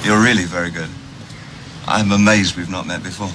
You're really very good. I'm amazed we've not met before.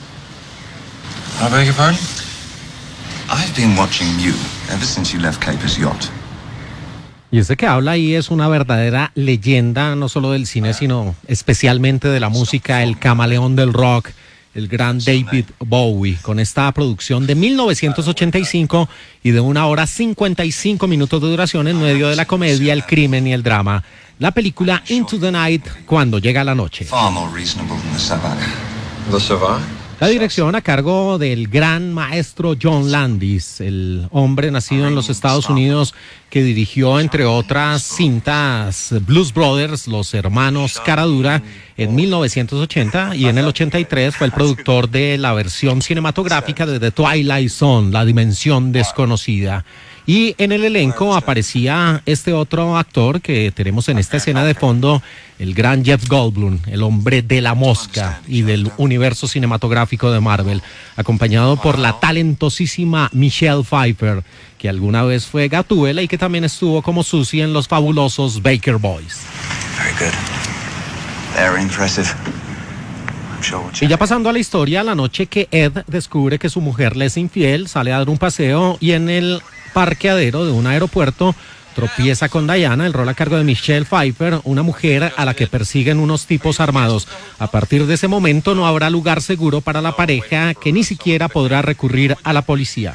I beg your pardon? I've been watching you ever since you left Capers Yacht. Y este que habla ahí es una verdadera leyenda, no solo del cine, sino especialmente de la música, el camaleón del rock, el gran David Bowie, con esta producción de 1985 y de 1 hora 55 minutos de duración en medio de la comedia, el crimen y el drama. La película Into the Night, cuando llega la noche. Far more reasonable than the Savannah. The Savannah? La dirección a cargo del gran maestro John Landis, el hombre nacido en los Estados Unidos que dirigió, entre otras cintas, Blues Brothers, Los Hermanos Caradura, en 1980, y en el 83 fue el productor de la versión cinematográfica de The Twilight Zone, La Dimensión Desconocida. Y en el elenco aparecía este otro actor que tenemos en esta escena de fondo, el gran Jeff Goldblum, el hombre de la mosca y del universo cinematográfico de Marvel, acompañado por la talentosísima Michelle Pfeiffer, que alguna vez fue Gatúbela y que también estuvo como Susie en los fabulosos Baker Boys. Very good. Very impressive. Y ya pasando a la historia, la noche que Ed descubre que su mujer le es infiel, sale a dar un paseo y en el parqueadero de un aeropuerto tropieza con Diana, el rol a cargo de Michelle Pfeiffer, una mujer a la que persiguen unos tipos armados. A partir de ese momento no habrá lugar seguro para la pareja, que ni siquiera podrá recurrir a la policía.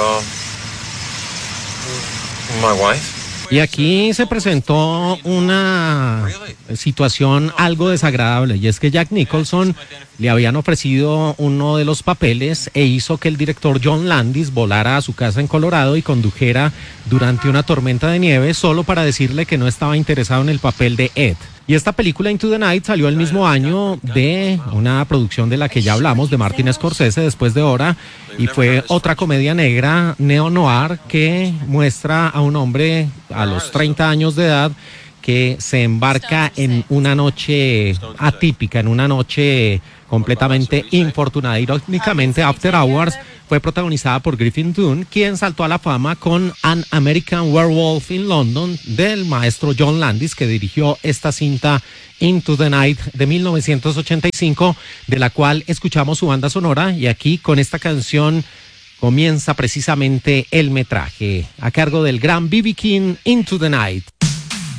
My wife? Y aquí se presentó una situación algo desagradable, y es que Jack Nicholson le habían ofrecido uno de los papeles e hizo que el director John Landis volara a su casa en Colorado y condujera durante una tormenta de nieve solo para decirle que no estaba interesado en el papel de Ed. Y esta película Into the Night salió el mismo año de una producción de la que ya hablamos, de Martin Scorsese, Después de Hora, y fue otra comedia negra, neo-noir, que muestra a un hombre a los 30 años de edad que se embarca en una noche atípica, en una noche completamente infortunada. Irónicamente, After Hours fue protagonizada por Griffin Dunne, quien saltó a la fama con An American Werewolf in London, del maestro John Landis, que dirigió esta cinta Into the Night de 1985, de la cual escuchamos su banda sonora, y aquí con esta canción comienza precisamente el metraje, a cargo del gran B.B. King, Into the Night.